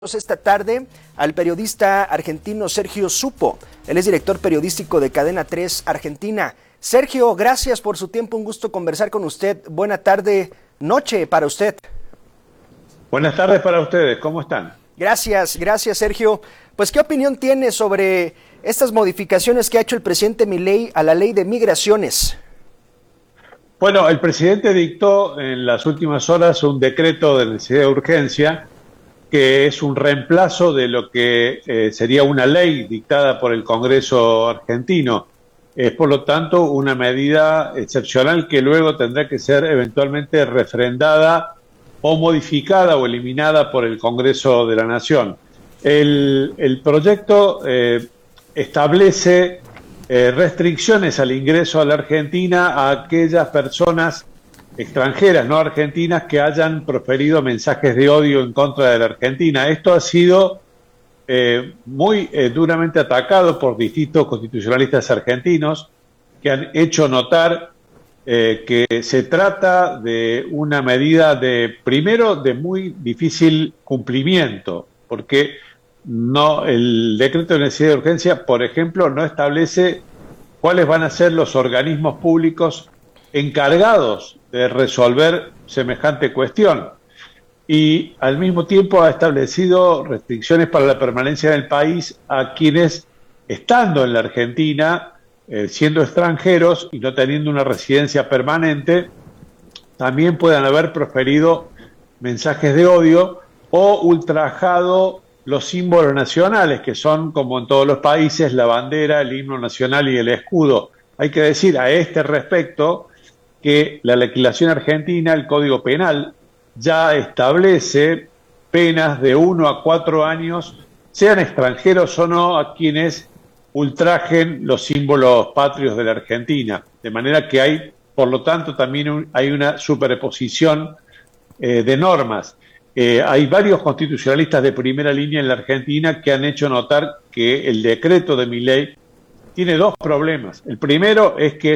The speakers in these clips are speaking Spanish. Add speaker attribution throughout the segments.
Speaker 1: Esta tarde al periodista argentino Sergio Supo. Él es director periodístico de Cadena 3 Argentina. Sergio, gracias por su tiempo, un gusto conversar con usted. Buena tarde, noche para usted.
Speaker 2: Buenas tardes para ustedes, ¿cómo están?
Speaker 1: Gracias Sergio. Pues, ¿qué opinión tiene sobre estas modificaciones que ha hecho el presidente Milei a la ley de migraciones?
Speaker 2: Bueno, el presidente dictó en las últimas horas un decreto de necesidad de urgencia que es un reemplazo de lo que sería una ley dictada por el Congreso argentino. Es, por lo tanto, una medida excepcional que luego tendrá que ser eventualmente refrendada o modificada o eliminada por el Congreso de la Nación. El proyecto establece restricciones al ingreso a la Argentina a aquellas personas extranjeras, no argentinas, que hayan proferido mensajes de odio en contra de la Argentina. Esto ha sido muy duramente atacado por distintos constitucionalistas argentinos que han hecho notar que se trata de una medida primero de muy difícil cumplimiento, porque el decreto de necesidad de urgencia, por ejemplo, no establece cuáles van a ser los organismos públicos encargados de resolver semejante cuestión, y al mismo tiempo ha establecido restricciones para la permanencia en el país a quienes, estando en la Argentina, siendo extranjeros y no teniendo una residencia permanente, también puedan haber proferido mensajes de odio o ultrajado los símbolos nacionales, que son, como en todos los países, la bandera, el himno nacional y el escudo. Hay que decir a este respecto que la legislación argentina, el Código Penal, ya establece penas de 1 a 4 años, sean extranjeros o no, a quienes ultrajen los símbolos patrios de la Argentina. De manera que hay, por lo tanto, también hay una superposición de normas. Hay varios constitucionalistas de primera línea en la Argentina que han hecho notar que el decreto de Milei tiene dos problemas. El primero es que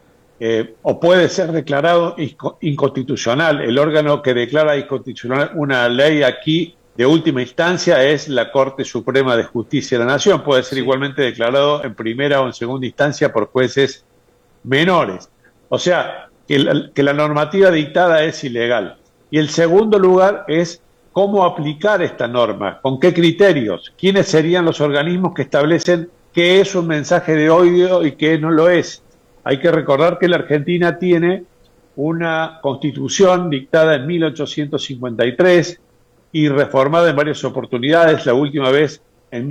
Speaker 2: o puede ser declarado inconstitucional. El órgano que declara inconstitucional una ley aquí de última instancia es la Corte Suprema de Justicia de la Nación. Puede ser igualmente declarado en primera o en segunda instancia por jueces menores. O sea, que la normativa dictada es ilegal. Y el segundo lugar es cómo aplicar esta norma, con qué criterios, quiénes serían los organismos que establecen qué es un mensaje de odio y qué no lo es. Hay que recordar que la Argentina tiene una constitución dictada en 1853 y reformada en varias oportunidades, la última vez en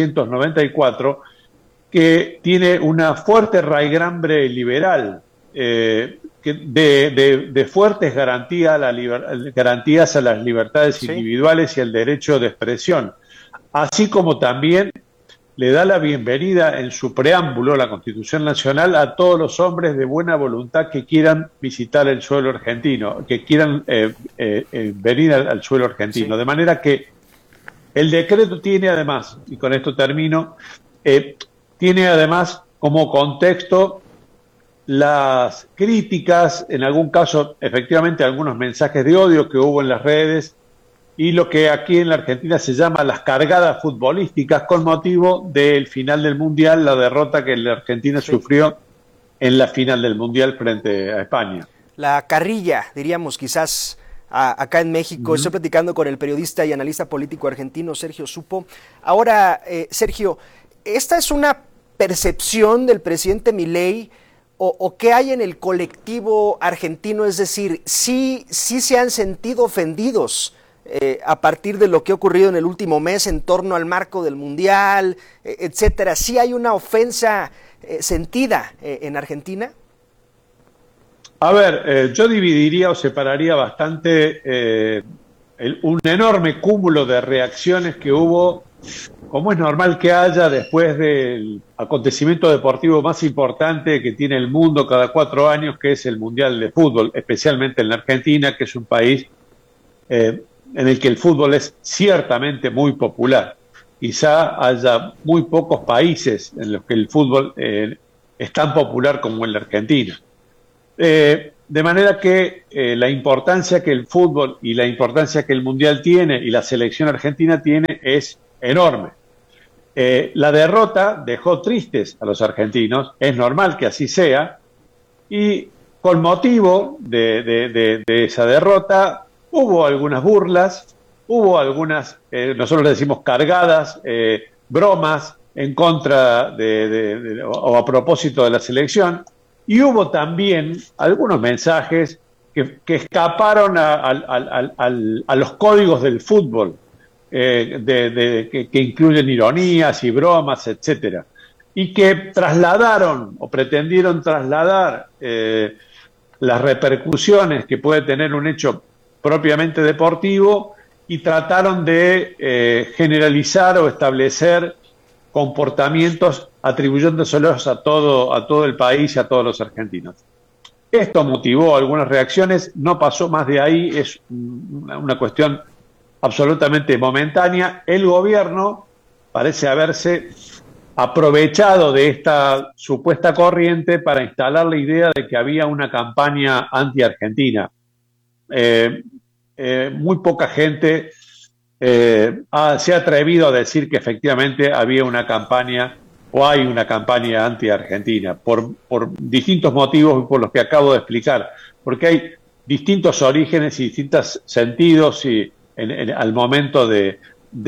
Speaker 2: 1994, que tiene una fuerte raigambre liberal, de fuertes garantías a las libertades individuales y al derecho de expresión, así como también le da la bienvenida en su preámbulo, la Constitución Nacional, a todos los hombres de buena voluntad que quieran visitar el suelo argentino, que quieran venir al suelo argentino. Sí. De manera que el decreto tiene además, y con esto termino, tiene además como contexto las críticas, en algún caso, efectivamente, algunos mensajes de odio que hubo en las redes, y lo que aquí en la Argentina se llama las cargadas futbolísticas con motivo del final del Mundial, la derrota que la Argentina sufrió en la final del Mundial frente a España.
Speaker 1: La carrilla, diríamos quizás, acá en México. Estoy platicando con el periodista y analista político argentino Sergio Supo. Ahora, Sergio, ¿esta es una percepción del presidente Milei o qué hay en el colectivo argentino? Es decir, ¿sí se han sentido ofendidos a partir de lo que ha ocurrido en el último mes en torno al marco del Mundial, etcétera? ¿Sí hay una ofensa sentida en Argentina?
Speaker 2: A ver, yo dividiría o separaría bastante un enorme cúmulo de reacciones que hubo, como es normal que haya después del acontecimiento deportivo más importante que tiene el mundo cada 4 años, que es el Mundial de Fútbol, especialmente en la Argentina, que es un país en el que el fútbol es ciertamente muy popular. Quizá haya muy pocos países en los que el fútbol es tan popular como en la Argentina. De manera que la importancia que el fútbol y la importancia que el Mundial tiene y la selección argentina tiene es enorme. La derrota dejó tristes a los argentinos, es normal que así sea, y con motivo de esa derrota hubo algunas burlas, hubo algunas, nosotros le decimos cargadas, bromas en contra o a propósito de la selección, y hubo también algunos mensajes que escaparon a los códigos del fútbol, que incluyen ironías y bromas, etcétera, y que trasladaron o pretendieron trasladar las repercusiones que puede tener un hecho propiamente deportivo y trataron de generalizar o establecer comportamientos atribuyéndoselos a todo el país y a todos los argentinos. Esto motivó algunas reacciones, no pasó más de ahí, es una cuestión absolutamente momentánea. El gobierno parece haberse aprovechado de esta supuesta corriente para instalar la idea de que había una campaña anti-argentina. Muy poca gente se ha atrevido a decir que efectivamente había una campaña o hay una campaña anti-argentina por distintos motivos por los que acabo de explicar, porque hay distintos orígenes y distintos sentidos y al momento de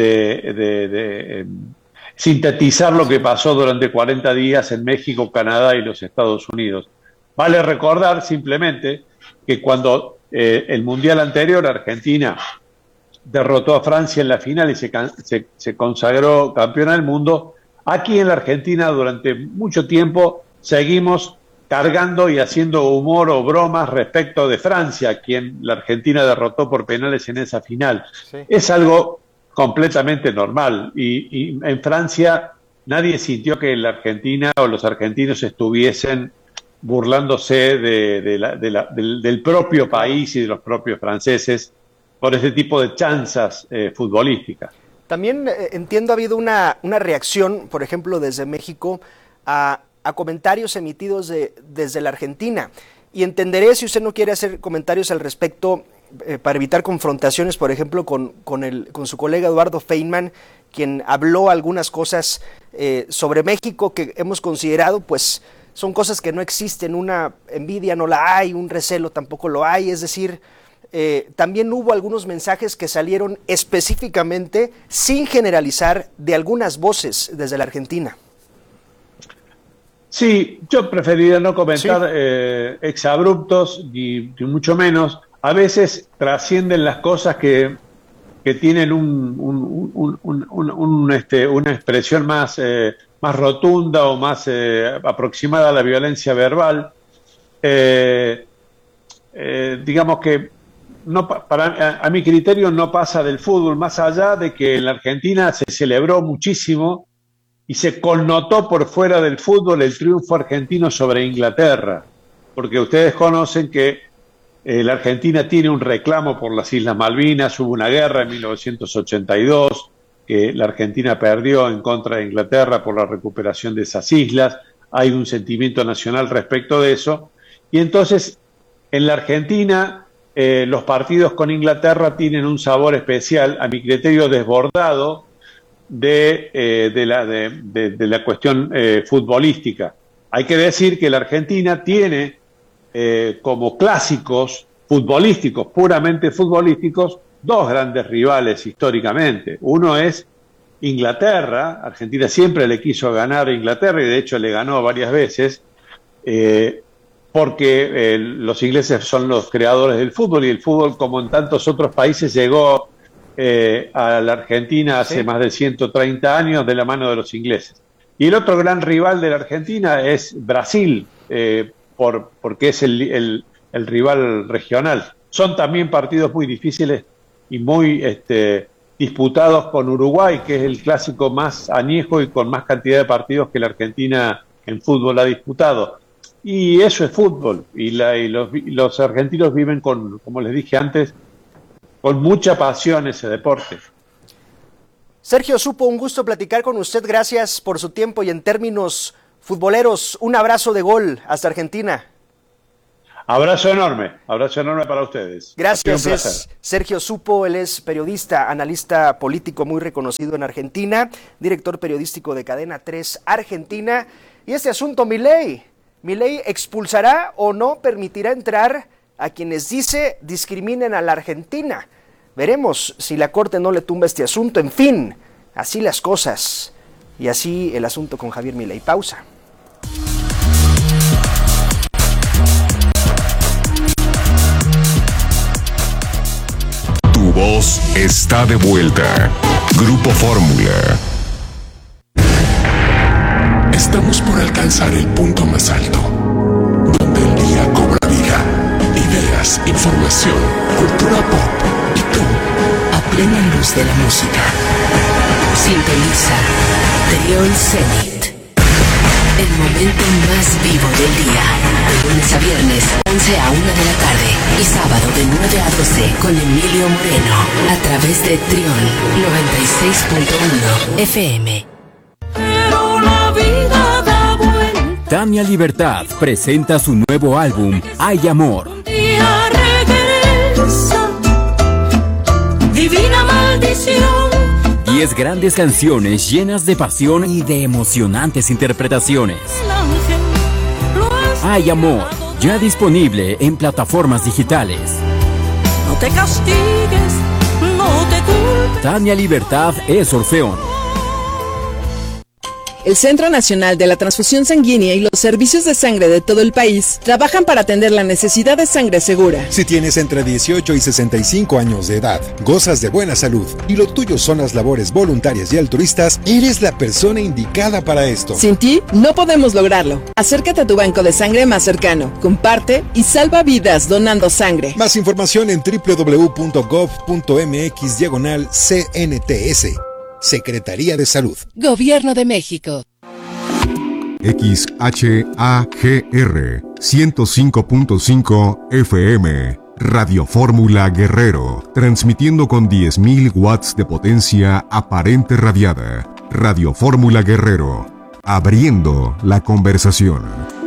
Speaker 2: sintetizar lo que pasó durante 40 días en México, Canadá y los Estados Unidos. Vale recordar simplemente que cuando el Mundial anterior Argentina derrotó a Francia en la final y se consagró campeona del mundo, aquí en la Argentina durante mucho tiempo seguimos cargando y haciendo humor o bromas respecto de Francia, quien la Argentina derrotó por penales en esa final. Sí. Es algo completamente normal y en Francia nadie sintió que la Argentina o los argentinos estuviesen burlándose del propio país y de los propios franceses por ese tipo de chanzas futbolísticas.
Speaker 1: También entiendo ha habido una reacción, por ejemplo, desde México a comentarios emitidos desde la Argentina. Y entenderé si usted no quiere hacer comentarios al respecto para evitar confrontaciones, por ejemplo, con su colega Eduardo Feynman, quien habló algunas cosas sobre México que hemos considerado, pues, son cosas que no existen. Una envidia no la hay, un recelo tampoco lo hay, es decir, también hubo algunos mensajes que salieron específicamente, sin generalizar, de algunas voces desde la Argentina.
Speaker 2: Sí, yo preferiría no comentar exabruptos, ni mucho menos. A veces trascienden las cosas que tienen una expresión más rotunda o más aproximada a la violencia verbal. Digamos que a mi criterio no pasa del fútbol, más allá de que en la Argentina se celebró muchísimo y se connotó por fuera del fútbol el triunfo argentino sobre Inglaterra, porque ustedes conocen que la Argentina tiene un reclamo por las Islas Malvinas, hubo una guerra en 1982 que la Argentina perdió en contra de Inglaterra por la recuperación de esas islas, hay un sentimiento nacional respecto de eso, y entonces en la Argentina los partidos con Inglaterra tienen un sabor especial, a mi criterio desbordado, de la cuestión futbolística. Hay que decir que la Argentina tiene como clásicos futbolísticos, puramente futbolísticos, dos grandes rivales históricamente. Uno es Inglaterra. Argentina siempre le quiso ganar a Inglaterra y de hecho le ganó varias veces, porque los ingleses son los creadores del fútbol y el fútbol, como en tantos otros países, llegó a la Argentina hace más de 130 años de la mano de los ingleses. Y el otro gran rival de la Argentina es Brasil, porque es el rival regional. Son también partidos muy difíciles y muy disputados con Uruguay, que es el clásico más añejo y con más cantidad de partidos que la Argentina en fútbol ha disputado. Y eso es fútbol, y los argentinos viven como les dije antes, con mucha pasión ese deporte.
Speaker 1: Sergio Supo, un gusto platicar con usted, gracias por su tiempo y en términos futboleros, un abrazo de gol hasta Argentina.
Speaker 2: Abrazo enorme para ustedes.
Speaker 1: Gracias, es Sergio Supo, él es periodista, analista político muy reconocido en Argentina, director periodístico de Cadena 3 Argentina. Y este asunto, Milei expulsará o no permitirá entrar a quienes dice discriminen a la Argentina. Veremos si la Corte no le tumba este asunto. En fin, así las cosas. Y así el asunto con Javier Milei. Pausa.
Speaker 3: Tu voz está de vuelta. Grupo Fórmula.
Speaker 4: Estamos por alcanzar el punto más alto, donde el día cobra vida, ideas, información, cultura pop y tú, a plena luz de la música.
Speaker 5: Sintoniza Trión Zenit, el momento más vivo del día, de lunes a viernes, 11 a 1 de la tarde y sábado de 9 a 12 con Emilio Moreno, a través de Trión 96.1 FM.
Speaker 6: Tania Libertad presenta su nuevo álbum, Hay Amor.
Speaker 7: Divina maldición.
Speaker 6: 10 grandes canciones llenas de pasión y de emocionantes interpretaciones. Hay Amor, ya disponible en plataformas digitales.
Speaker 7: No te castigues, no te culpes.
Speaker 6: Tania Libertad es Orfeón.
Speaker 8: El Centro Nacional de la Transfusión Sanguínea y los servicios de sangre de todo el país trabajan para atender la necesidad de sangre segura.
Speaker 9: Si tienes entre 18 y 65 años de edad, gozas de buena salud y lo tuyo son las labores voluntarias y altruistas, eres la persona indicada para esto.
Speaker 8: Sin ti, no podemos lograrlo. Acércate a tu banco de sangre más cercano, comparte y salva vidas donando sangre.
Speaker 9: Más información en www.gov.mx/CNTS. Secretaría de Salud.
Speaker 5: Gobierno de México.
Speaker 3: XHAGR 105.5 FM. Radio Fórmula Guerrero. Transmitiendo con 10.000 watts de potencia aparente radiada. Radio Fórmula Guerrero. Abriendo la conversación.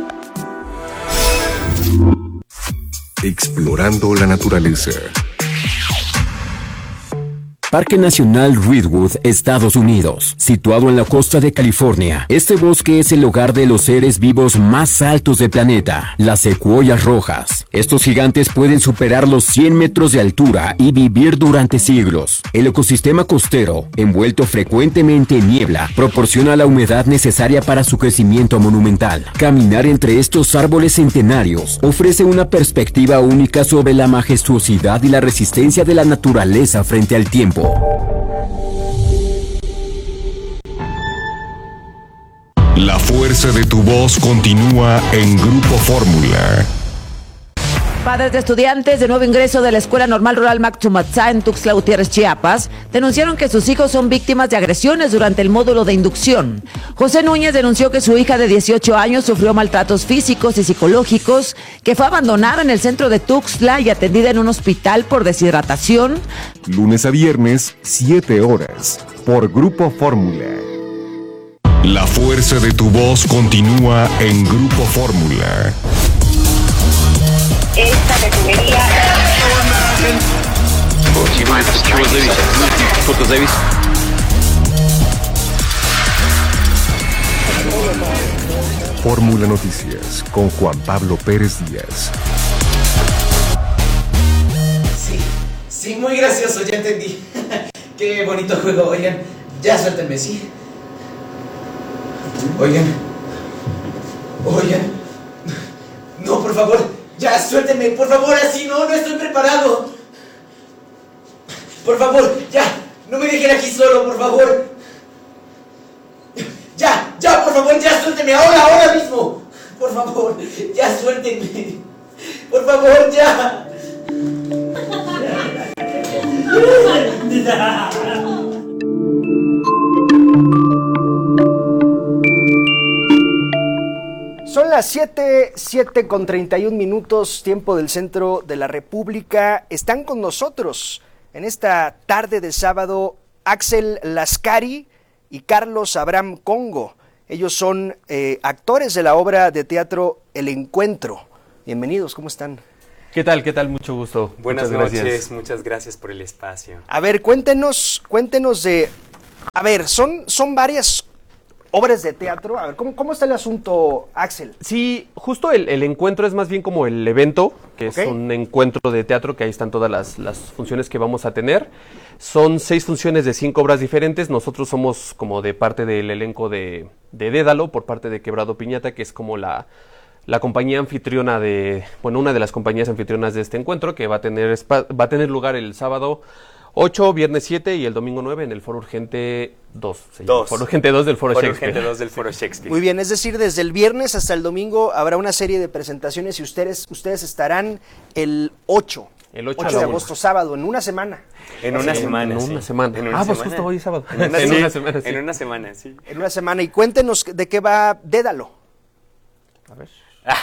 Speaker 3: Explorando la naturaleza.
Speaker 6: Parque Nacional Redwood, Estados Unidos, situado en la costa de California. Este bosque es el hogar de los seres vivos más altos del planeta, las secuoyas rojas. Estos gigantes pueden superar los 100 metros de altura y vivir durante siglos. El ecosistema costero, envuelto frecuentemente en niebla, proporciona la humedad necesaria para su crecimiento monumental. Caminar entre estos árboles centenarios ofrece una perspectiva única sobre la majestuosidad y la resistencia de la naturaleza frente al tiempo.
Speaker 3: La fuerza de tu voz continúa en Grupo Fórmula.
Speaker 10: Padres de estudiantes de nuevo ingreso de la Escuela Normal Rural Macchumatzá en Tuxtla Gutiérrez, Chiapas, denunciaron que sus hijos son víctimas de agresiones durante el módulo de inducción. José Núñez denunció que su hija de 18 años sufrió maltratos físicos y psicológicos, que fue abandonada en el centro de Tuxtla y atendida en un hospital por deshidratación.
Speaker 3: Lunes a viernes, 7 horas, por Grupo Fórmula. La fuerza de tu voz continúa en Grupo Fórmula.
Speaker 11: Esta refinería.
Speaker 3: Fórmula Noticias con Juan Pablo Pérez Díaz.
Speaker 12: Sí, muy gracioso, ya entendí. Qué bonito juego, oigan, ya suéltenme, ¿sí? Oigan. No, por favor, ya suéltenme, por favor, así no estoy preparado. Por favor, ya, no me dejen aquí solo, por favor. Ya, por favor, ya suéltenme, ahora mismo. Por favor, ya suéltenme. Por favor, ya.
Speaker 1: Son las 7:31, tiempo del centro de la República. Están con nosotros en esta tarde de sábado Axel Lascari y Carlos Abraham Congo. Ellos son actores de la obra de teatro El Encuentro. Bienvenidos, ¿cómo están?
Speaker 11: ¿Qué tal? Mucho gusto.
Speaker 13: Buenas noches, muchas gracias por el espacio.
Speaker 1: A ver, cuéntenos de... A ver, son varias obras de teatro. A ver, ¿cómo está el asunto, Axel?
Speaker 11: Sí, justo el encuentro es más bien como el evento, que es un encuentro de teatro, que ahí están todas las funciones que vamos a tener. Son 6 funciones de 5 obras diferentes. Nosotros somos como de parte del elenco de Dédalo, por parte de Quebrado Piñata, que es como la compañía anfitriona una de las compañías anfitrionas de este encuentro, que va a tener lugar el sábado 8, viernes 7 y el domingo 9 en el Foro Urgente 2. Foro Urgente 2 del Foro Shakespeare.
Speaker 13: Urgente 2 del Foro Shakespeare.
Speaker 1: Muy bien, es decir, desde el viernes hasta el domingo habrá una serie de presentaciones y ustedes estarán el 8 de agosto, sábado, en una semana.
Speaker 13: En una semana.
Speaker 11: Pues justo hoy es sábado.
Speaker 13: En una semana, sí.
Speaker 1: En una semana. Y cuéntenos de qué va Dédalo.
Speaker 11: A ver.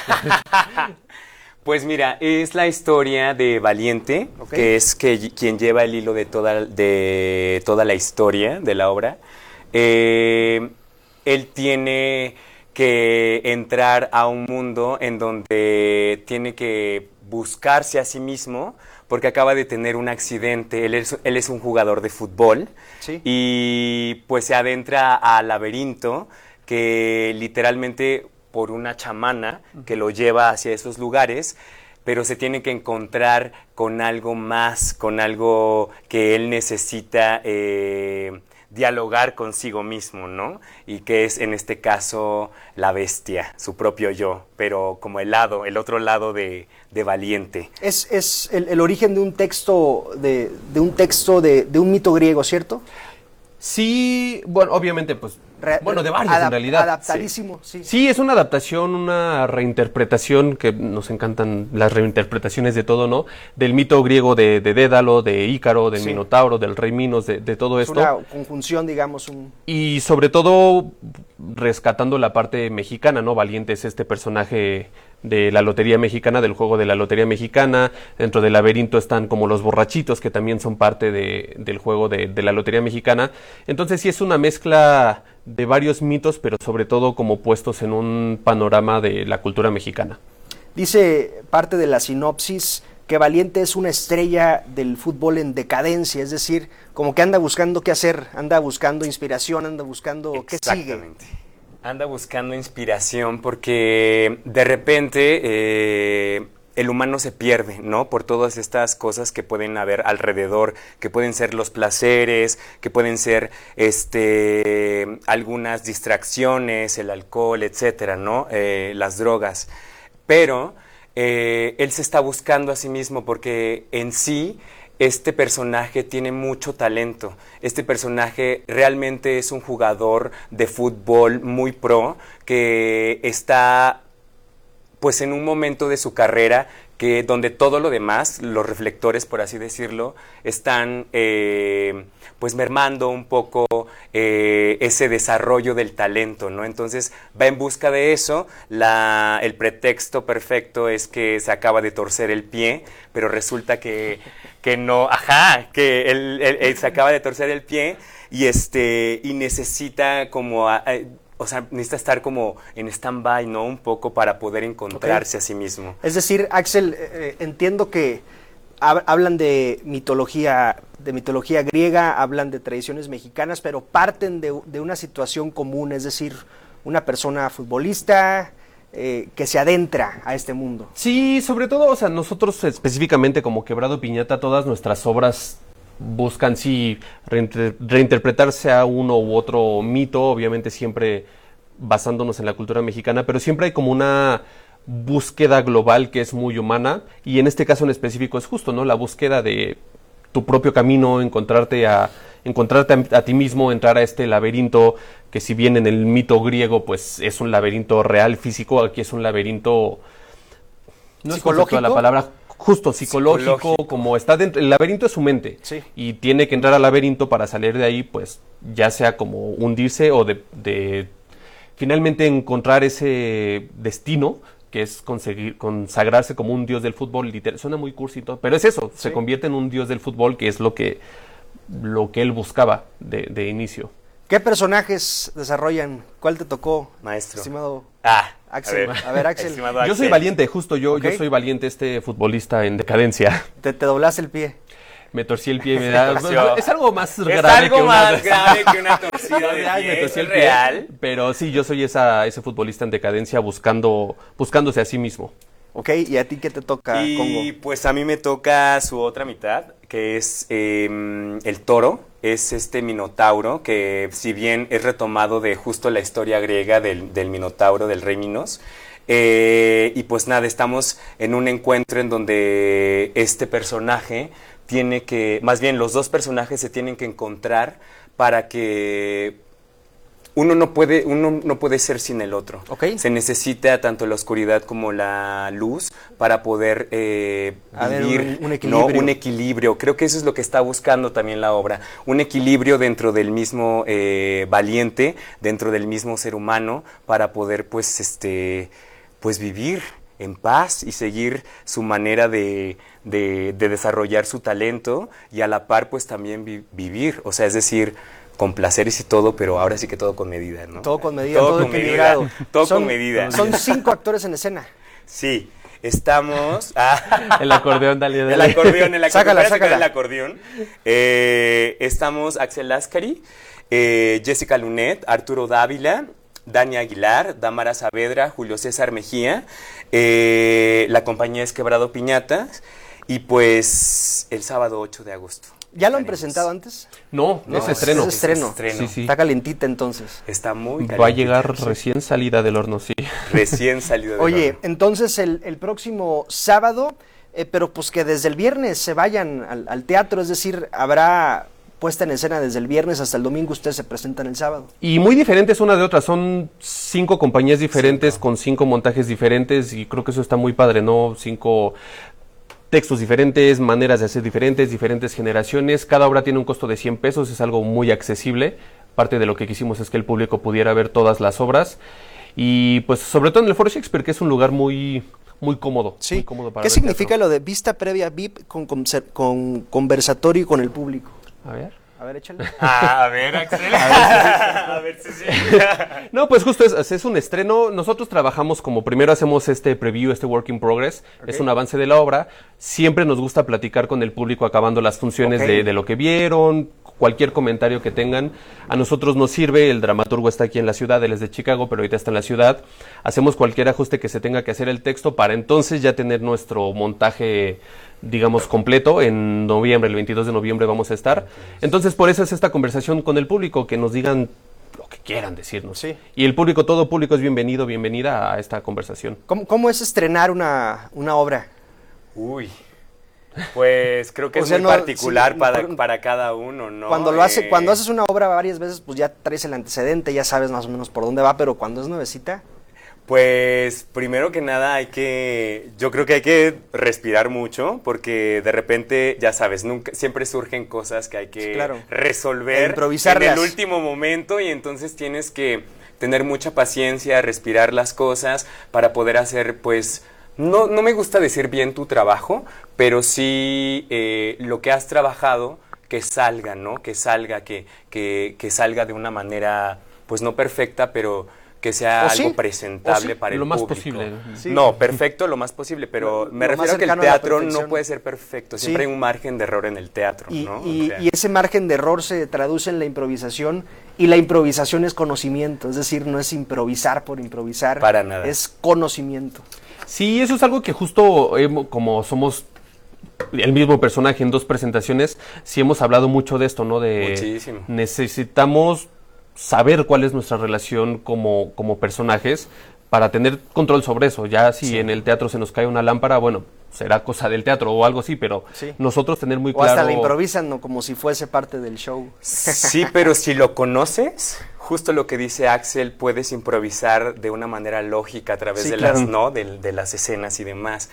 Speaker 13: Pues mira, es la historia de Valiente, que es quien lleva el hilo de toda la historia de la obra. Él tiene que entrar a un mundo en donde tiene que buscarse a sí mismo, porque acaba de tener un accidente. Él es un jugador de fútbol, y pues se adentra al laberinto, que literalmente por una chamana que lo lleva hacia esos lugares, pero se tiene que encontrar con algo más, con algo que él necesita dialogar consigo mismo, ¿no? Y que es, en este caso, la bestia, su propio yo, pero como el otro lado de Valiente.
Speaker 1: Es el origen de un texto, de un mito griego, ¿cierto?
Speaker 11: Sí, bueno, obviamente, pues, de varios en realidad.
Speaker 1: Adaptadísimo, sí.
Speaker 11: Sí, es una adaptación, una reinterpretación, que nos encantan las reinterpretaciones de todo, ¿no? Del mito griego de Dédalo, de Ícaro, del Minotauro, del rey Minos, de todo esto.
Speaker 1: Es una conjunción, digamos.
Speaker 11: Y sobre todo rescatando la parte mexicana, ¿no? Valiente es este personaje de la Lotería Mexicana, del juego de la Lotería Mexicana. Dentro del laberinto están como los borrachitos, que también son parte del juego de la Lotería Mexicana. Entonces sí es una mezcla de varios mitos, pero sobre todo como puestos en un panorama de la cultura mexicana.
Speaker 1: Dice parte de la sinopsis que Valiente es una estrella del fútbol en decadencia, es decir, como que anda buscando qué hacer, anda buscando inspiración, anda buscando qué sigue.
Speaker 13: Anda buscando inspiración porque de repente el humano se pierde, ¿no? Por todas estas cosas que pueden haber alrededor, que pueden ser los placeres, que pueden ser algunas distracciones, el alcohol, etcétera, ¿no? Las drogas. Pero él se está buscando a sí mismo porque en sí este personaje tiene mucho talento. Este personaje realmente es un jugador de fútbol muy pro, que está pues en un momento de su carrera donde todo lo demás, los reflectores, por así decirlo, están pues mermando un poco ese desarrollo del talento, ¿no? Entonces va en busca de eso. El pretexto perfecto es que se acaba de torcer el pie, pero resulta que no, que él se acaba de torcer el pie y necesita como... necesita estar como en stand-by, ¿no? Un poco para poder encontrarse a sí mismo.
Speaker 1: Es decir, Axel, entiendo que hablan de mitología griega, hablan de tradiciones mexicanas, pero parten de una situación común, es decir, una persona futbolista que se adentra a este mundo.
Speaker 11: Sí, sobre todo, nosotros específicamente como Quebrado Piñata, todas nuestras obras buscan reinterpretarse a uno u otro mito, obviamente siempre basándonos en la cultura mexicana, pero siempre hay como una búsqueda global que es muy humana, y en este caso en específico es justo, ¿no? La búsqueda de tu propio camino, encontrarte a ti mismo, entrar a este laberinto que, si bien en el mito griego pues es un laberinto real, físico, aquí es un laberinto no
Speaker 1: psicológico,
Speaker 11: es la palabra justo psicológico, como está dentro, el laberinto es su mente, y tiene que entrar al laberinto para salir de ahí, pues ya sea como hundirse o de finalmente encontrar ese destino que es consagrarse como un dios del fútbol. Literal, suena muy cursi y todo, pero es eso, se convierte en un dios del fútbol, que es lo que él buscaba de inicio.
Speaker 1: ¿Qué personajes desarrollan? ¿Cuál te tocó,
Speaker 13: maestro?
Speaker 1: Estimado
Speaker 13: Axel.
Speaker 1: A ver, Axel.
Speaker 11: Yo soy Valiente, justo yo soy Valiente, este futbolista en decadencia.
Speaker 1: Te doblaste el pie.
Speaker 11: Me torcí el pie, es algo más grave
Speaker 13: que una torcida de pie,
Speaker 11: me torcí el pie,
Speaker 13: real.
Speaker 11: Pero sí, yo soy ese futbolista en decadencia buscándose a sí mismo.
Speaker 1: Ok, ¿y a ti qué te toca, Congo?
Speaker 13: Y pues a mí me toca su otra mitad, que es el toro, es este minotauro, que si bien es retomado de justo la historia griega del minotauro, del rey Minos, y pues nada, estamos en un encuentro en donde este personaje tiene que, más bien los dos personajes se tienen que encontrar para que uno no puede ser sin el otro.
Speaker 1: Okay.
Speaker 13: Se necesita tanto la oscuridad como la luz para poder vivir
Speaker 1: un equilibrio.
Speaker 13: Un equilibrio. Creo que eso es lo que está buscando también la obra. Un equilibrio dentro del mismo valiente, dentro del mismo ser humano, para poder pues vivir en paz y seguir su manera de desarrollar su talento y a la par pues también vivir, o sea, es decir, con placeres y todo, pero ahora sí que todo con medida, ¿no?
Speaker 1: Todo con medida, todo equilibrado.
Speaker 13: Todo con medida.
Speaker 1: Son 5 actores en escena.
Speaker 13: Sí, estamos...
Speaker 11: El acordeón, dale.
Speaker 13: El acordeón.
Speaker 1: Sácala.
Speaker 13: El acordeón. Estamos Axel Lascari, Jessica Lunet, Arturo Dávila, Dani Aguilar, Damara Saavedra, Julio César Mejía, la compañía es Quebrado Piñatas, y pues el sábado 8 de agosto.
Speaker 1: ¿Ya lo han presentado antes?
Speaker 11: No, es estreno.
Speaker 1: Es estreno.
Speaker 11: Sí.
Speaker 1: Está calentita entonces.
Speaker 13: Está muy calentita.
Speaker 11: Va a llegar recién salida del horno, sí.
Speaker 13: Recién salida del horno.
Speaker 1: Oye, entonces el próximo sábado, pero pues que desde el viernes se vayan al teatro, es decir, habrá puesta en escena desde el viernes hasta el domingo, ustedes se presentan el sábado.
Speaker 11: Y muy diferentes una de otra, son 5 compañías diferentes con 5 montajes diferentes y creo que eso está muy padre, ¿no? 5 textos diferentes, maneras de hacer diferentes generaciones, cada obra tiene un costo de 100 pesos, es algo muy accesible, parte de lo que quisimos es que el público pudiera ver todas las obras y pues sobre todo en el Foro Shakespeare, que es un lugar muy cómodo.
Speaker 1: Sí.
Speaker 11: Muy cómodo para
Speaker 1: ¿Qué significa
Speaker 11: teatro.
Speaker 1: lo de vista previa VIP con conversatorio con el público?
Speaker 11: A ver, échale.
Speaker 13: A ver, Axel. A ver si sí.
Speaker 11: No, pues justo es un estreno. Nosotros trabajamos como primero hacemos este preview, este work in progress. Okay. Es un avance de la obra. Siempre nos gusta platicar con el público acabando las funciones de lo que vieron, cualquier comentario que tengan. A nosotros nos sirve, el dramaturgo está aquí en la ciudad, él es de Chicago, pero ahorita está en la ciudad. Hacemos cualquier ajuste que se tenga que hacer el texto para entonces ya tener nuestro montaje, digamos, completo. En noviembre, el 22 de noviembre vamos a estar. Entonces, por eso es esta conversación con el público, que nos digan lo que quieran decirnos.
Speaker 1: Sí.
Speaker 11: Y el público, todo público es bienvenida a esta conversación.
Speaker 1: ¿Cómo es estrenar una obra?
Speaker 13: Uy, pues creo que es muy particular para cada uno, ¿no?
Speaker 1: Cuando haces una obra varias veces, pues ya traes el antecedente, ya sabes más o menos por dónde va, pero cuando es nuevecita...
Speaker 13: Pues primero que nada yo creo que hay que respirar mucho porque de repente, ya sabes, siempre surgen cosas que hay que resolver en el último momento y entonces tienes que tener mucha paciencia, respirar las cosas para poder hacer, pues, no me gusta decir bien tu trabajo, pero sí lo que has trabajado que salga, ¿no? Que salga de una manera, pues no perfecta, pero que sea algo presentable para el público.
Speaker 11: Lo más posible.
Speaker 13: Sí. No, perfecto, lo más posible, pero me refiero a que el teatro no puede ser perfecto. Siempre hay un margen de error en el teatro, ¿no?
Speaker 1: Y ese margen de error se traduce en la improvisación, y la improvisación es conocimiento, es decir, no es improvisar por improvisar.
Speaker 13: Para nada.
Speaker 1: Es conocimiento.
Speaker 11: Sí, eso es algo que justo como somos el mismo personaje en 2 presentaciones, sí hemos hablado mucho de esto, ¿no?
Speaker 13: Muchísimo.
Speaker 11: Necesitamos saber cuál es nuestra relación como personajes para tener control sobre eso. Ya si en el teatro se nos cae una lámpara, bueno, será cosa del teatro o algo así, pero nosotros tener muy claro...
Speaker 1: O hasta la improvisan, ¿no? Como si fuese parte del show.
Speaker 13: Sí, pero si lo conoces, justo lo que dice Axel, puedes improvisar de una manera lógica a través de las escenas y demás.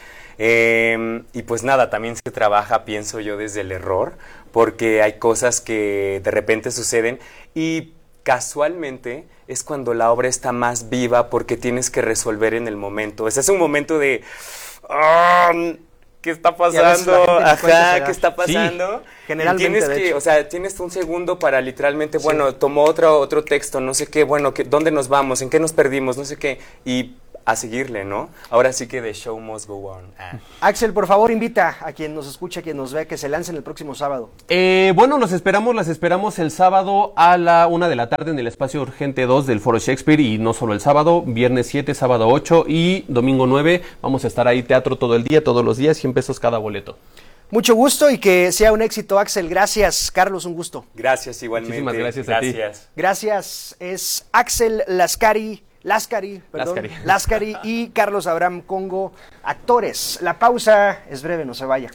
Speaker 13: Y pues nada, también se trabaja, pienso yo, desde el error, porque hay cosas que de repente suceden y casualmente es cuando la obra está más viva porque tienes que resolver en el momento. O sea, es un momento de... ¿qué está pasando? Ajá, ¿qué está pasando?
Speaker 1: Sí, generalmente,
Speaker 13: tienes que, o sea, tienes un segundo para literalmente, bueno, tomó otro texto, no sé qué, bueno, ¿dónde nos vamos? ¿En qué nos perdimos? No sé qué, y a seguirle, ¿no? Ahora sí que the show must go on.
Speaker 1: Axel, por favor, invita a quien nos escucha, a quien nos ve, que se lancen el próximo sábado.
Speaker 11: Bueno, las esperamos el sábado a la 1 de la tarde en el Espacio Urgente 2 del Foro Shakespeare, y no solo el sábado, viernes 7, sábado 8 y domingo 9, vamos a estar ahí, teatro todo el día, todos los días, 100 pesos cada boleto.
Speaker 1: Mucho gusto y que sea un éxito, Axel. Gracias, Carlos, un gusto.
Speaker 13: Gracias, igualmente.
Speaker 11: Muchísimas gracias a ti.
Speaker 1: Gracias, es Axel Lascari y Carlos Abraham Congo, actores. La pausa es breve, no se vaya.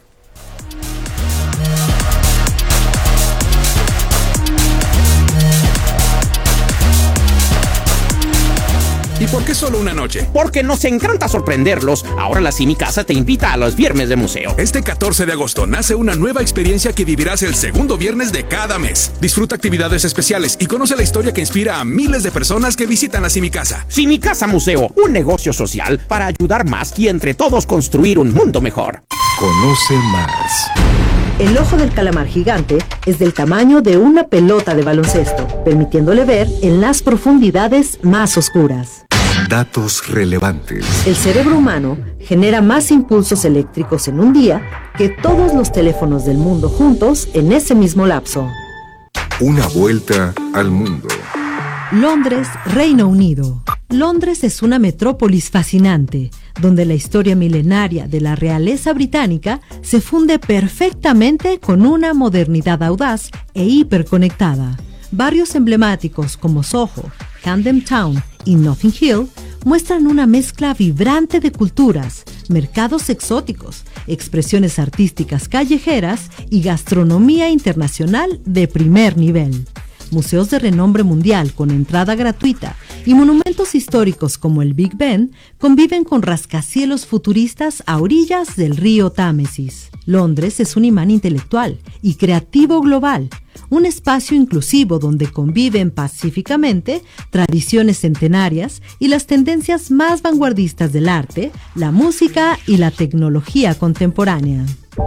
Speaker 14: ¿Y por qué solo una noche? Porque nos encanta sorprenderlos. Ahora la Cinicasa te invita a los viernes de museo.
Speaker 15: Este 14 de agosto nace una nueva experiencia que vivirás el segundo viernes de cada mes. Disfruta actividades especiales y conoce la historia que inspira a miles de personas que visitan la Cinicasa.
Speaker 14: Cinicasa Museo, un negocio social para ayudar más y entre todos construir un mundo mejor.
Speaker 3: Conoce más.
Speaker 16: El ojo del calamar gigante es del tamaño de una pelota de baloncesto, permitiéndole ver en las profundidades más oscuras.
Speaker 3: Datos relevantes.
Speaker 16: El cerebro humano genera más impulsos eléctricos en un día que todos los teléfonos del mundo juntos en ese mismo lapso.
Speaker 3: Una vuelta al mundo.
Speaker 17: Londres, Reino Unido. Londres es una metrópolis fascinante, donde la historia milenaria de la realeza británica se funde perfectamente con una modernidad audaz e hiperconectada. Barrios emblemáticos como Soho, Camden Town y Notting Hill muestran una mezcla vibrante de culturas, mercados exóticos, expresiones artísticas callejeras y gastronomía internacional de primer nivel. Museos de renombre mundial con entrada gratuita y monumentos históricos como el Big Ben conviven con rascacielos futuristas a orillas del río Támesis. Londres es un imán intelectual y creativo global, un espacio inclusivo donde conviven pacíficamente tradiciones centenarias y las tendencias más vanguardistas del arte, la música y la tecnología contemporánea.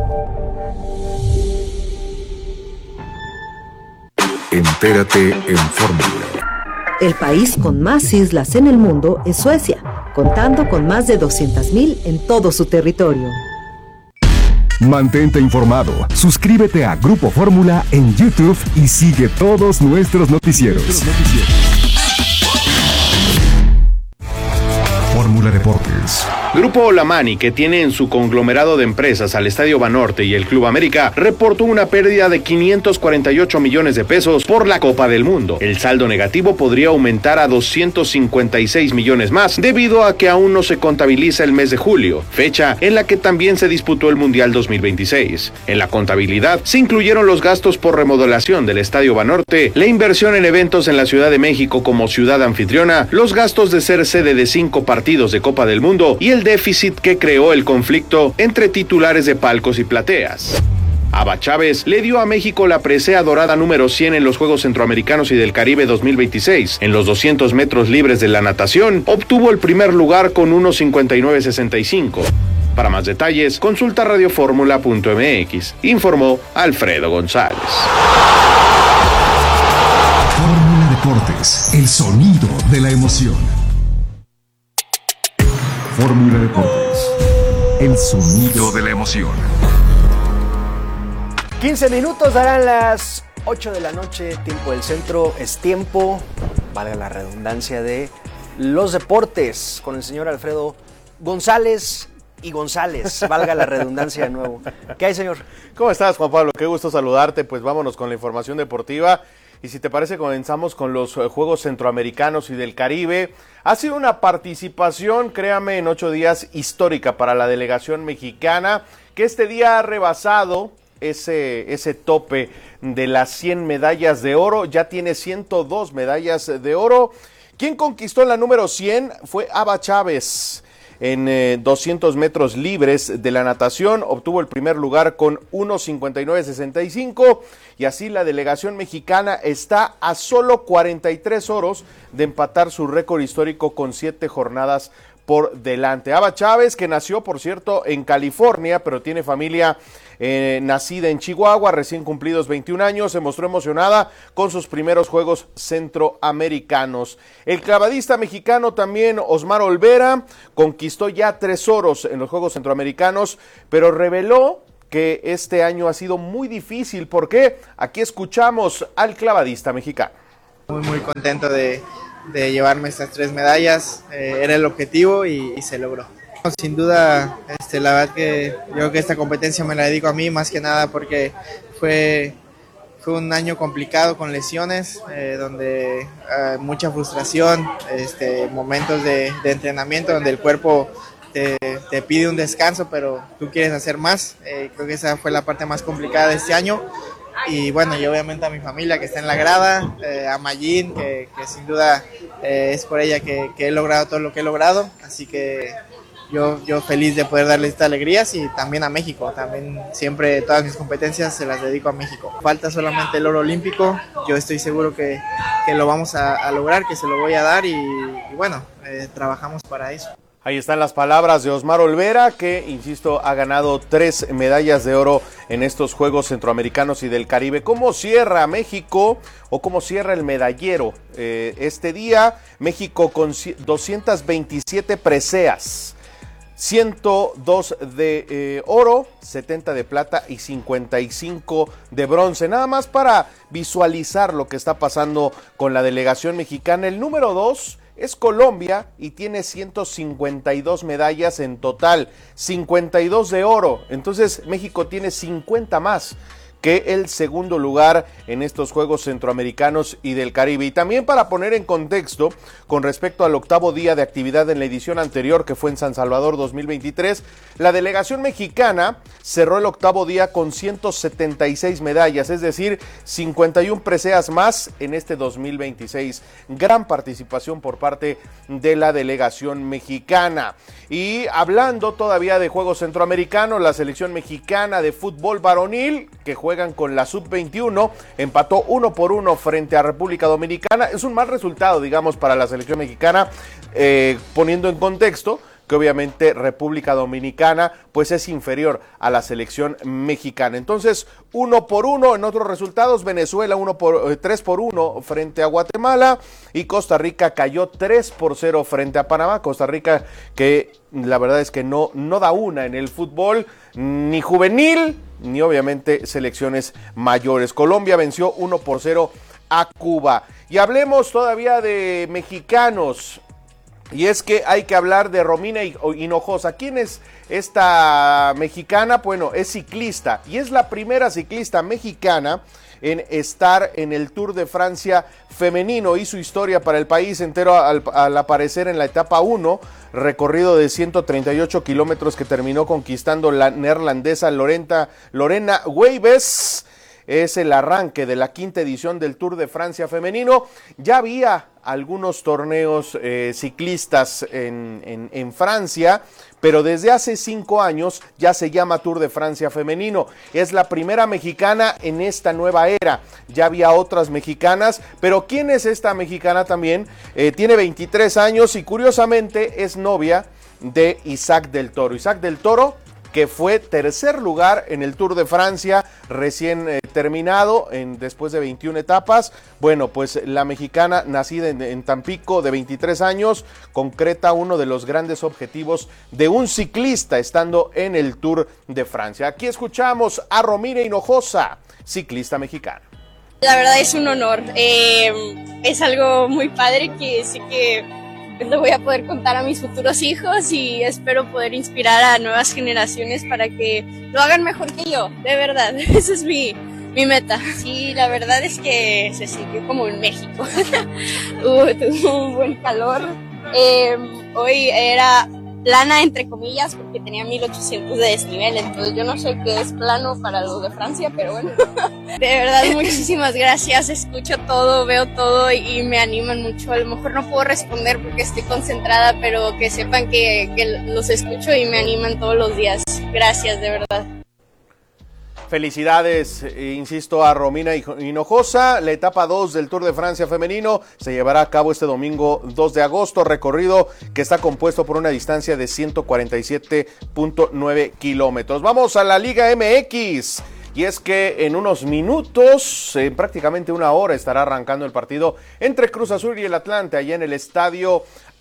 Speaker 3: Entérate en Fórmula.
Speaker 16: El país con más islas en el mundo es Suecia, contando con más de 200,000 en todo su territorio.
Speaker 3: Mantente informado, suscríbete a Grupo Fórmula en YouTube y sigue todos nuestros noticieros. Fórmula Deportes.
Speaker 18: Grupo Olamani, que tiene en su conglomerado de empresas al Estadio Banorte y el Club América, reportó una pérdida de 548 millones de pesos por la Copa del Mundo. El saldo negativo podría aumentar a 256 millones más, debido a que aún no se contabiliza el mes de julio, fecha en la que también se disputó el Mundial 2026. En la contabilidad se incluyeron los gastos por remodelación del Estadio Banorte, la inversión en eventos en la Ciudad de México como ciudad anfitriona, los gastos de ser sede de 5 partidos de Copa del Mundo y el déficit que creó el conflicto entre titulares de palcos y plateas. Aba Chávez le dio a México la presea dorada número 100 en los Juegos Centroamericanos y del Caribe 2026. En los 200 metros libres de la natación, obtuvo el primer lugar con 1:59.65. Para más detalles, consulta radioformula.mx. Informó Alfredo González.
Speaker 3: Fórmula Deportes, el sonido de la emoción. Fórmula Deportes, el sonido de la emoción.
Speaker 1: 15 minutos darán las 8 de la noche, tiempo del centro. Es tiempo, valga la redundancia, de los deportes con el señor Alfredo González y González, valga la redundancia de nuevo. ¿Qué hay, señor?
Speaker 19: ¿Cómo estás, Juan Pablo? Qué gusto saludarte. Pues vámonos con la información deportiva. Y si te parece, comenzamos con los Juegos Centroamericanos y del Caribe. Ha sido una participación, créame, en 8 días histórica para la delegación mexicana, que este día ha rebasado ese tope de las 100 medallas de oro. Ya tiene 102 medallas de oro. Quien conquistó la número 100 fue Aba Chávez. En 200 metros libres de la natación obtuvo el primer lugar con 1:59.65 y así la delegación mexicana está a solo 43 oros de empatar su récord histórico con 7 jornadas por delante. Ava Chávez, que nació, por cierto, en California, pero tiene familia nacida en Chihuahua, recién cumplidos 21 años, se mostró emocionada con sus primeros Juegos Centroamericanos. El clavadista mexicano también, Osmar Olvera, conquistó ya 3 oros en los Juegos Centroamericanos, pero reveló que este año ha sido muy difícil. ¿Por qué? Aquí escuchamos al clavadista mexicano.
Speaker 20: Muy contento de llevarme estas 3 medallas, era el objetivo y se logró. Sin duda, la verdad que yo creo que esta competencia me la dedico a mí más que nada porque fue un año complicado con lesiones, donde mucha frustración, momentos de entrenamiento donde el cuerpo te pide un descanso, pero tú quieres hacer más. Creo que esa fue la parte más complicada de este año. Y bueno, y obviamente a mi familia que está en la grada, a Mayín, que sin duda es por ella que he logrado todo lo que he logrado. Así que yo feliz de poder darle estas alegrías, y también a México. También siempre todas mis competencias se las dedico a México. Falta solamente el oro olímpico. Yo estoy seguro que lo vamos a lograr, que se lo voy a dar y bueno, trabajamos para eso.
Speaker 19: Ahí están las palabras de Osmar Olvera, que, insisto, ha ganado 3 medallas de oro en estos Juegos Centroamericanos y del Caribe. ¿Cómo cierra México o cómo cierra el medallero? Este día, México con 227 preseas, 102 de oro, 70 de plata y 55 de bronce. Nada más para visualizar lo que está pasando con la delegación mexicana. El número 2 es Colombia y tiene 152 medallas en total, 52 de oro. Entonces México tiene 50 más que el segundo lugar en estos Juegos Centroamericanos y del Caribe. Y también para poner en contexto, con respecto al 8º día de actividad en la edición anterior, que fue en San Salvador 2023, la delegación mexicana cerró el 8º día con 176 medallas, es decir, 51 preseas más en este 2026. Gran participación por parte de la delegación mexicana. Y hablando todavía de Juegos Centroamericanos, la selección mexicana de fútbol varonil, que juegan con la sub-21, empató 1-1 frente a República Dominicana. Es un mal resultado, digamos, para la selección mexicana, poniendo en contexto que obviamente República Dominicana pues es inferior a la selección mexicana. Entonces, 1-1 en otros resultados. Venezuela 3-1 frente a Guatemala, y Costa Rica cayó 3-0 frente a Panamá. Costa Rica, que la verdad es que no da una en el fútbol, ni juvenil, ni obviamente selecciones mayores. Colombia venció 1-0 a Cuba. Y hablemos todavía de mexicanos. Y es que hay que hablar de Romina Hinojosa. ¿Quién es esta mexicana? Bueno, es ciclista y es la primera ciclista mexicana en estar en el Tour de Francia femenino. Hizo historia para el país entero al aparecer en la etapa 1, recorrido de 138 kilómetros que terminó conquistando la neerlandesa Lorena Wiebes. Es el arranque de la 5ª edición del Tour de Francia femenino. Ya había algunos torneos ciclistas en Francia, pero desde hace 5 años ya se llama Tour de Francia femenino. Es la primera mexicana en esta nueva era. Ya había otras mexicanas, pero ¿quién es esta mexicana también? Tiene 23 años y curiosamente es novia de Isaac del Toro. Isaac del Toro, que fue tercer lugar en el Tour de Francia recién terminado después de 21 etapas. Bueno, pues la mexicana nacida en Tampico de 23 años concreta uno de los grandes objetivos de un ciclista estando en el Tour de Francia. Aquí escuchamos a Romina Hinojosa, ciclista mexicana.
Speaker 21: La verdad es un honor, es algo muy padre que sé que lo voy a poder contar a mis futuros hijos, y espero poder inspirar a nuevas generaciones para que lo hagan mejor que yo, de verdad. Esa es mi meta. Sí, la verdad es que se sintió como en México. Tuvo un buen calor. Hoy era plana, entre comillas, porque tenía 1800 de desnivel, entonces yo no sé qué es plano para los de Francia, pero bueno. De verdad, muchísimas gracias, escucho todo, veo todo y me animan mucho. A lo mejor no puedo responder porque estoy concentrada, pero que sepan que los escucho y me animan todos los días. Gracias, de verdad.
Speaker 19: Felicidades, insisto, a Romina Hinojosa. La etapa 2 del Tour de Francia femenino se llevará a cabo este domingo 2 de agosto, recorrido que está compuesto por una distancia de 147.9 kilómetros. Vamos a la Liga MX. Y es que en unos minutos, en prácticamente una hora, estará arrancando el partido entre Cruz Azul y el Atlante, allá en el Estadio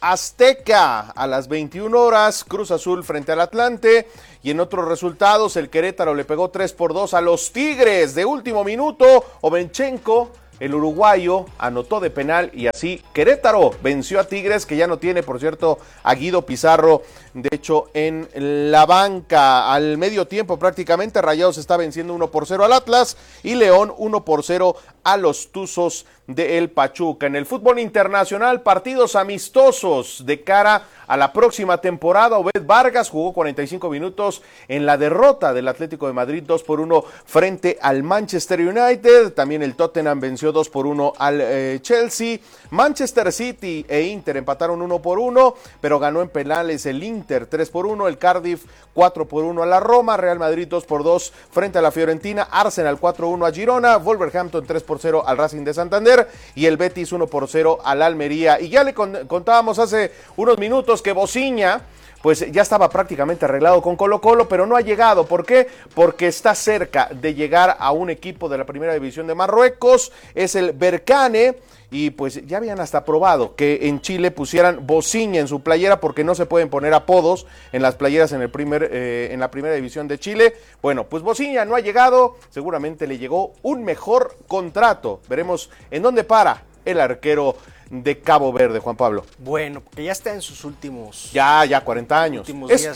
Speaker 19: Azteca. A las 21 horas, Cruz Azul frente al Atlante. Y en otros resultados, el Querétaro le pegó 3-2 a los Tigres. De último minuto, Ovenchenko, el uruguayo, anotó de penal y así Querétaro venció a Tigres, que ya no tiene, por cierto, a Guido Pizarro, de hecho, en la banca. Al medio tiempo prácticamente, Rayados está venciendo 1-0 al Atlas y León 1-0 a los Tuzos del Pachuca. En el fútbol internacional, partidos amistosos de cara a la próxima temporada. Obed Vargas jugó 45 minutos en la derrota del Atlético de Madrid 2-1 frente al Manchester United. También el Tottenham venció 2-1 al Chelsea. Manchester City e Inter empataron 1-1, pero ganó en penales el Inter 3-1, el Cardiff 4-1 a la Roma, Real Madrid 2-2 frente a la Fiorentina, Arsenal 4-1 a Girona, Wolverhampton 3-0 al Racing de Santander y el Betis 1-0 al Almería. Y ya le contábamos hace unos minutos que Bociña pues ya estaba prácticamente arreglado con Colo-Colo, pero no ha llegado. ¿Por qué? Porque está cerca de llegar a un equipo de la Primera División de Marruecos, es el Berkane, y pues ya habían hasta probado que en Chile pusieran Bociña en su playera, porque no se pueden poner apodos en las playeras en la Primera División de Chile. Bueno, pues Bociña no ha llegado, seguramente le llegó un mejor contrato. Veremos en dónde para el arquero de Cabo Verde, Juan Pablo.
Speaker 1: Bueno, porque ya está en sus últimos...
Speaker 19: Ya 40 años.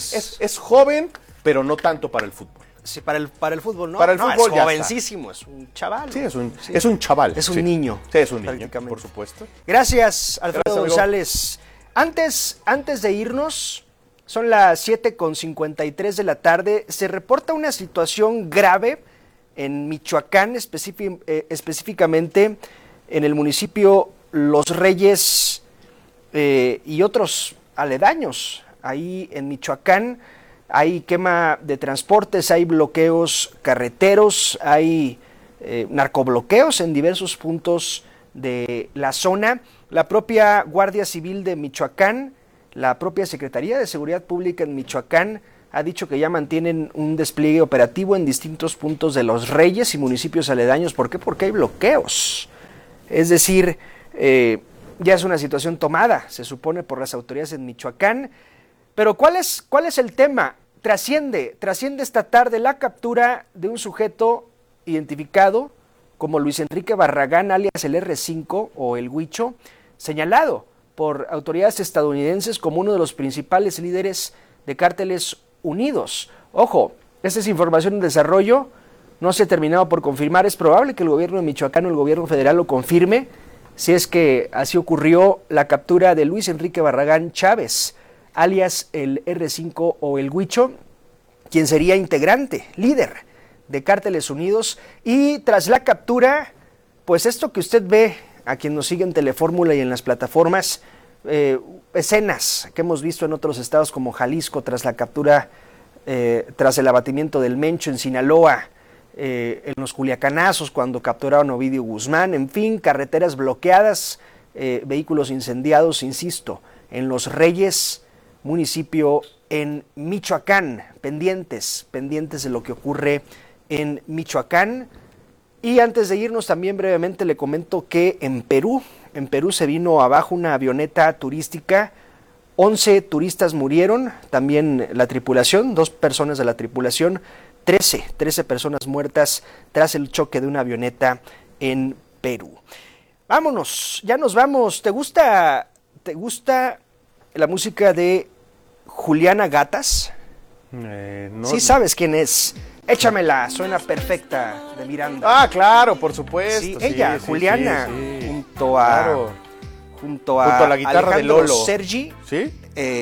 Speaker 19: Es joven, pero no tanto para el fútbol.
Speaker 1: Sí, para el fútbol no.
Speaker 19: Para el fútbol
Speaker 1: es jovencísimo, es un chaval.
Speaker 19: Sí, es un chaval.
Speaker 1: Es un niño.
Speaker 19: Sí, es un niño, por supuesto.
Speaker 1: Gracias, Alfredo González. Antes de irnos, son las 7:53 de la tarde, se reporta una situación grave en Michoacán, específicamente en el municipio Los Reyes y otros aledaños. Ahí en Michoacán hay quema de transportes, hay bloqueos carreteros, hay narcobloqueos en diversos puntos de la zona. La propia Guardia Civil de Michoacán, la propia Secretaría de Seguridad Pública en Michoacán ha dicho que ya mantienen un despliegue operativo en distintos puntos de Los Reyes y municipios aledaños. ¿Por qué? Porque hay bloqueos. Es decir, ya es una situación tomada, se supone, por las autoridades en Michoacán. Pero ¿cuál es el tema? Trasciende esta tarde la captura de un sujeto identificado como Luis Enrique Barragán, alias el R5 o el Huicho, señalado por autoridades estadounidenses como uno de los principales líderes de Cárteles Unidos. Ojo, esta es información en desarrollo, no se ha terminado por confirmar. Es probable que el gobierno de Michoacán o el gobierno federal lo confirme, si es que así ocurrió la captura de Luis Enrique Barragán Chávez, alias el R5 o el Huicho, quien sería integrante, líder de Cárteles Unidos. Y tras la captura, pues esto que usted ve, a quien nos sigue en Telefórmula y en las plataformas, escenas que hemos visto en otros estados como Jalisco, tras la captura, tras el abatimiento del Mencho en Sinaloa, en los Culiacanazos, cuando capturaron a Ovidio Guzmán, en fin, carreteras bloqueadas, vehículos incendiados, insisto, en Los Reyes, municipio en Michoacán, pendientes de lo que ocurre en Michoacán. Y antes de irnos también brevemente le comento que en Perú se vino abajo una avioneta turística, 11 turistas murieron, también la tripulación, 2 personas de la tripulación, 13 personas muertas tras el choque de una avioneta en Perú. Vámonos, ya nos vamos. ¿Te gusta la música de Juliana Gatas?
Speaker 19: No.
Speaker 1: Sí sabes quién es. Échamela, suena perfecta, de Miranda.
Speaker 19: Ah, claro, por supuesto.
Speaker 1: Sí, ella, Juliana,
Speaker 19: sí.
Speaker 1: junto a
Speaker 19: la guitarra
Speaker 1: Alejandro
Speaker 19: de Lolo.
Speaker 1: Sergi.
Speaker 19: ¿Sí?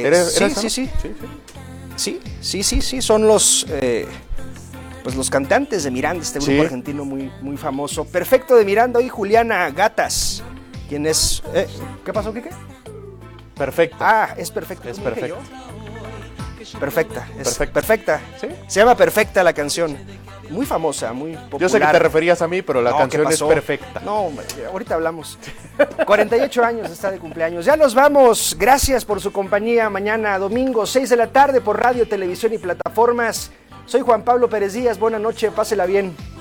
Speaker 1: Sí, son los cantantes de Miranda, este grupo argentino muy famoso. Perfecto de Miranda y Juliana Gatas, quien es... ¿Qué pasó, Quique?
Speaker 19: Perfecto.
Speaker 1: Ah, es perfecto.
Speaker 19: Es perfecto.
Speaker 1: Perfecta. ¿Sí? Se llama Perfecta la canción. muy famosa, muy popular.
Speaker 19: Yo sé que te referías a mí, pero la canción es perfecta.
Speaker 1: No, hombre, ahorita hablamos. 48 años está de cumpleaños. Ya nos vamos. Gracias por su compañía. Mañana domingo, 6 de la tarde por radio, televisión y plataformas. Soy Juan Pablo Pérez Díaz. Buenas noches, pásela bien.